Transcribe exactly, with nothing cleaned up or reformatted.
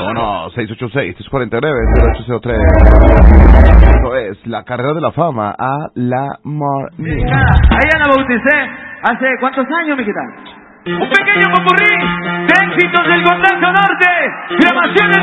¿Cómo no? seis ocho seis, tres cuatro nueve, cero ocho cero tres. Eso es la carrera de la fama a la morning. A ella la bauticé hace ¿cuántos años, mijita? Un pequeño popurrí de éxitos del Condado Norte. Grabaciones